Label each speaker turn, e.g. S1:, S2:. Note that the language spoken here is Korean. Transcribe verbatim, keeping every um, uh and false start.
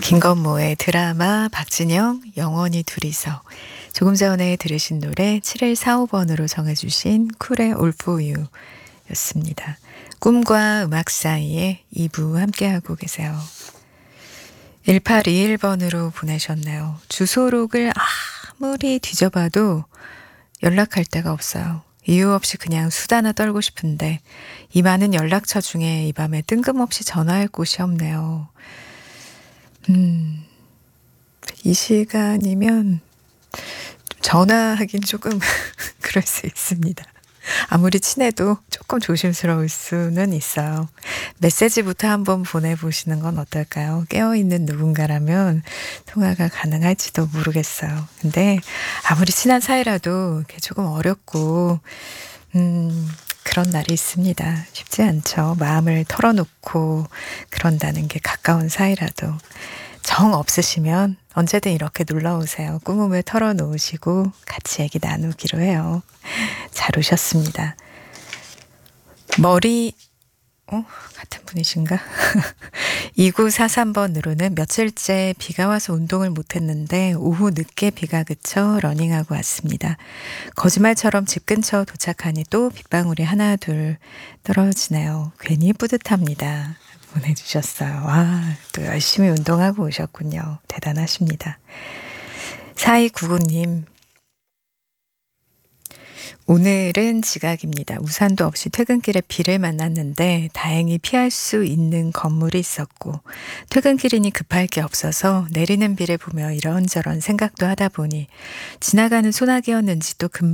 S1: 김건모의 드라마, 박진영, 영원히 둘이서. 조금 전에 들으신 노래 칠일사오 번으로 정해주신 쿨의 All For You 였습니다. 꿈과 음악 사이에 이 부 함께하고 계세요. 일팔이일 번으로 보내셨네요. 주소록을 아무리 뒤져봐도 연락할 데가 없어요. 이유 없이 그냥 수다나 떨고 싶은데 이 많은 연락처 중에 이 밤에 뜬금없이 전화할 곳이 없네요. 음, 이 시간이면 전화하긴 조금 그럴 수 있습니다. 아무리 친해도 조금 조심스러울 수는 있어요. 메시지부터 한번 보내보시는 건 어떨까요? 깨어있는 누군가라면 통화가 가능할지도 모르겠어요. 근데 아무리 친한 사이라도 이렇게 조금 어렵고 음, 그런 날이 있습니다. 쉽지 않죠. 마음을 털어놓고 그런다는 게 가까운 사이라도. 정 없으시면 언제든 이렇게 놀러오세요. 꾸밈을 털어놓으시고 같이 얘기 나누기로 해요. 잘 오셨습니다. 머리 어? 같은 분이신가? 이구사삼 번으로는 며칠째 비가 와서 운동을 못했는데 오후 늦게 비가 그쳐 러닝하고 왔습니다. 거짓말처럼 집 근처 도착하니 또 빗방울이 하나 둘 떨어지네요. 괜히 뿌듯합니다. 보내주셨어요. 와, 또 열심히 운동하고 오셨군요. 대단하십니다. 사이구구 님. 오늘은 지각입니다. 우산도 없이 퇴근길에 비를 만났는데 다행히 피할 수 있는 건물이 있었고 퇴근길이니 급할 게 없어서 내리는 비를 보며 이런저런 생각도 하다 보니 지나가는 소나기였는지 또 금방